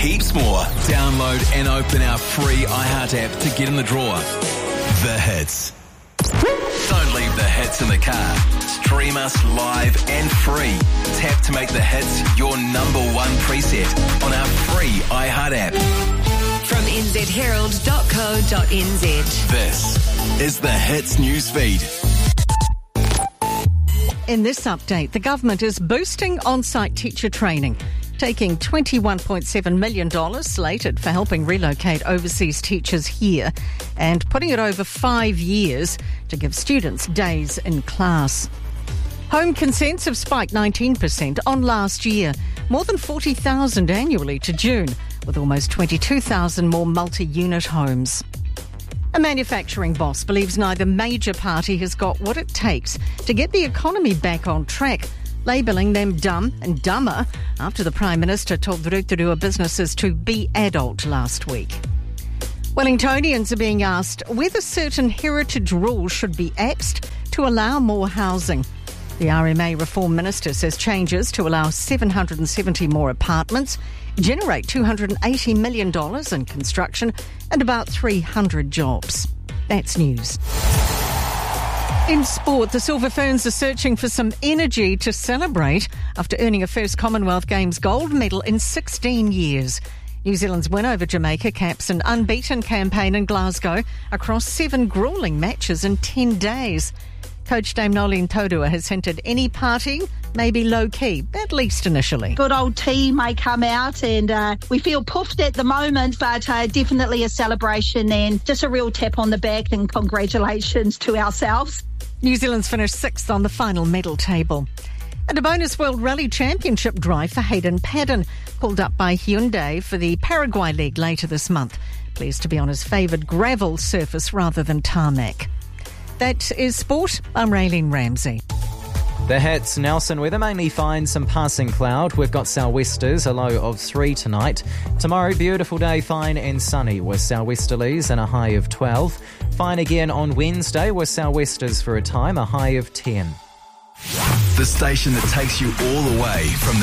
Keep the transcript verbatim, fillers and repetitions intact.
heaps more. Download and open our free iHeart app to get in the draw. The Hits. Don't leave the hits in the car. Stream us live and free. Tap to make the hits your number one preset on our free iHeart app. From n z herald dot co dot n z. This is the Hits newsfeed. In this update, the government is boosting on-site teacher training, taking twenty-one point seven million dollars slated for helping relocate overseas teachers here and putting it over five years to give students days in class. Home consents have spiked nineteen percent on last year, more than forty thousand annually to June, with almost twenty-two thousand more multi-unit homes. A manufacturing boss believes neither major party has got what it takes to get the economy back on track, labelling them dumb and dumber after the Prime Minister told Rotorua businesses to be adult last week. Wellingtonians are being asked whether certain heritage rules should be axed to allow more housing. The R M A Reform Minister says changes to allow seven hundred seventy more apartments generate two hundred eighty million dollars in construction and about three hundred jobs. That's news. In sport, the Silver Ferns are searching for some energy to celebrate after earning a first Commonwealth Games gold medal in sixteen years. New Zealand's win over Jamaica caps an unbeaten campaign in Glasgow across seven gruelling matches in ten days. Coach Dame Nolene Taurua has hinted any partying may be low-key, at least initially. Good old tea may come out and uh, we feel puffed at the moment, but uh, definitely a celebration and just a real tap on the back and congratulations to ourselves. New Zealand's finished sixth on the final medal table. And a bonus World Rally Championship drive for Hayden Paddon, called up by Hyundai for the Paraguay League later this month. Pleased to be on his favoured gravel surface rather than tarmac. That is sport. I'm Raylene Ramsey. The Hits. Nelson weather, mainly fine, some passing cloud. We've got sou'westers, a low of three tonight. Tomorrow, beautiful day, fine and sunny with sou'westerlies and a high of twelve. Fine again on Wednesday with sou'westers for a time, a high of ten. The station that takes you all the way from the